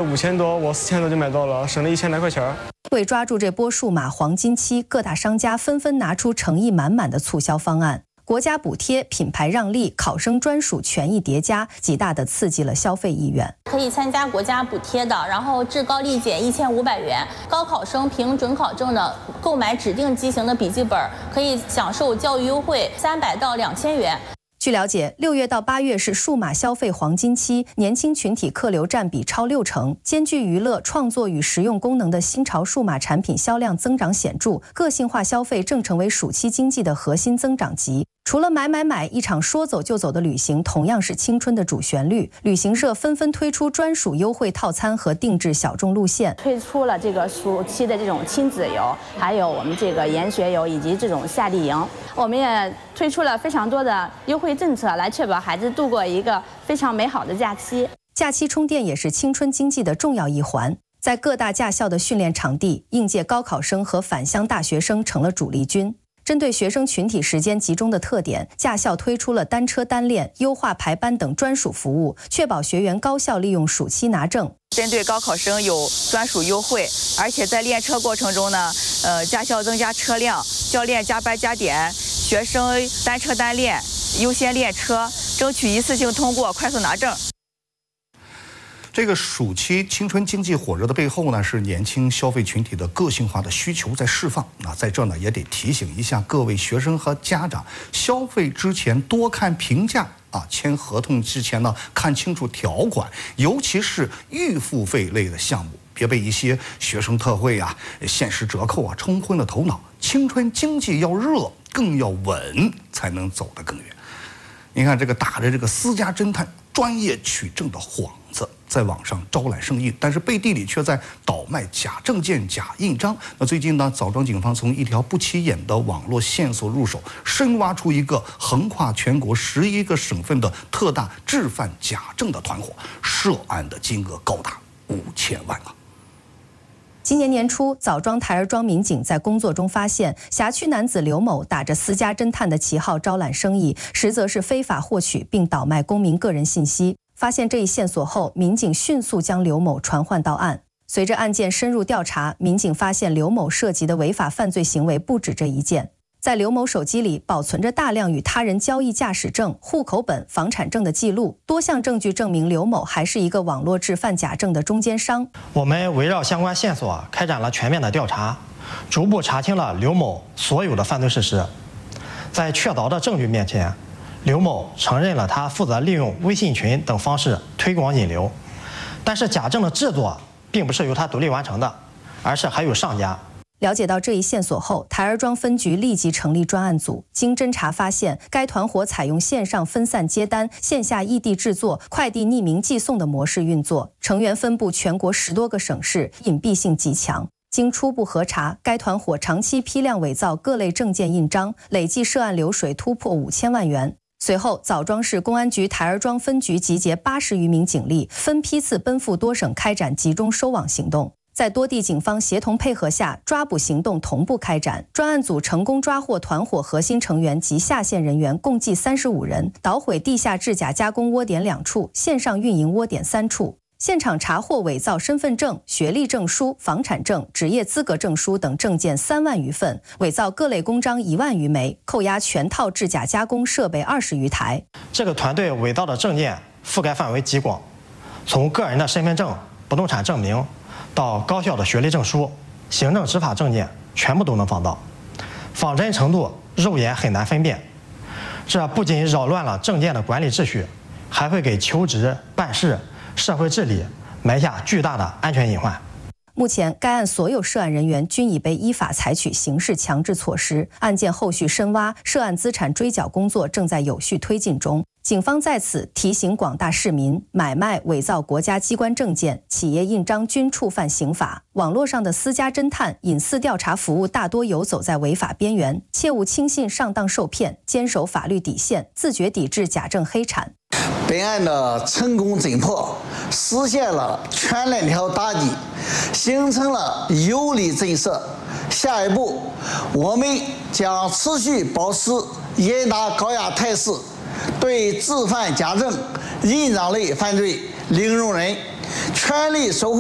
5000多，我4000多就买到了，省了1000来块钱。 为抓住这波数码黄金期，各大商家纷纷拿出诚意满满的促销方案。国家补贴、品牌让利、考生专属权益叠加，极大地刺激了消费意愿。 可以参加国家补贴的，然后至高立减1500元。高考生凭准考证的购买指定机型的笔记本，可以享受教育优惠300到2000元。 据了解，6月到8月是数码消费黄金期，年轻群体客流占比超60%，兼具娱乐、创作与实用功能的新潮数码产品销量增长显著，个性化消费正成为暑期经济的核心增长极。除了买，一场说走就走的旅行同样是青春的主旋律。旅行社纷纷推出专属优惠套餐和定制小众路线， 推出了这个暑期的这种亲子游，还有我们这个研学游以及这种夏令营。我们也推出了非常多的优惠政策，来确保孩子度过一个非常美好的假期。 假期充电也是青春经济的重要一环。在各大驾校的训练场地，应届高考生和返乡大学生成了主力军。针对学生群体时间集中的特点，驾校推出了单车单练、优化排班等专属服务，确保学员高效利用暑期拿证。 针对高考生有专属优惠，而且在练车过程中呢，驾校增加车辆，教练加班加点，学生单车单练，优先练车，争取一次性通过，快速拿证。 这个暑期青春经济火热的背后呢，是年轻消费群体的个性化的需求在释放。那在这呢，也得提醒一下各位学生和家长，消费之前多看评价啊，签合同之前呢，看清楚条款，尤其是预付费类的项目，别被一些学生特惠啊、限时折扣啊冲昏了头脑。青春经济要热，更要稳，才能走得更远。你看这个打着这个私家侦探专业取证的幌子，在网上招揽生意，但是背地里却在倒卖假证件、假印章。那最近呢，枣庄警方从一条不起眼的网络线索入手，深挖出一个横跨全国11个省份的特大制贩假证的团伙，涉案的金额高达5000万啊！ 今年年初，枣庄台儿庄民警在工作中发现，辖区男子刘某打着私家侦探的旗号招揽生意，实则是非法获取并倒卖公民个人信息。发现这一线索后，民警迅速将刘某传唤到案。随着案件深入调查，民警发现刘某涉及的违法犯罪行为不止这一件。在刘某手机里保存着大量与他人交易驾驶证、户口本、房产证的记录，多项证据证明刘某还是一个网络制贩假证的中间商。 我们围绕相关线索开展了全面的调查，逐步查清了刘某所有的犯罪事实。在确凿的证据面前，刘某承认了他负责利用微信群等方式推广引流，但是假证的制作并不是由他独立完成的，而是还有上家。 了解到这一线索后，台儿庄分局立即成立专案组。经侦查发现，该团伙采用线上分散接单、线下异地制作、快递匿名寄送的模式运作，成员分布全国10多个省市，隐蔽性极强。经初步核查，该团伙长期批量伪造各类证件印章，累计涉案流水突破5000万元。随后，枣庄市公安局台儿庄分局集结80余名警力，分批次奔赴多省开展集中收网行动。在多地警方协同配合下，抓捕行动同步开展，专案组成功抓获团伙核心成员及下线人员共计35人，捣毁地下制假加工窝点2处，线上运营窝点3处。现场查获伪造身份证、学历证书、房产证、职业资格证书等证件3万余份，伪造各类公章1万余枚，扣押全套制假加工设备20余台。 这个团队伪造的证件覆盖范围极广，从个人的身份证、不动产证明到高校的学历证书、行政执法证件，全部都能仿造，仿真程度肉眼很难分辨。这不仅扰乱了证件的管理秩序，还会给求职、办事、社会治理埋下巨大的安全隐患。 目前，该案所有涉案人员均已被依法采取刑事强制措施，案件后续深挖、涉案资产追缴工作正在有序推进中。警方在此提醒广大市民，买卖、伪造国家机关证件、企业印章均触犯刑法。网络上的私家侦探、隐私调查服务大多游走在违法边缘，切勿轻信上当受骗，坚守法律底线，自觉抵制假证黑产。 本案的成功侦破，实现了全链条打击，形成了有力震慑。下一步，我们将持续保持严打高压态势，对制贩假证、印章类犯罪零容忍，全力守护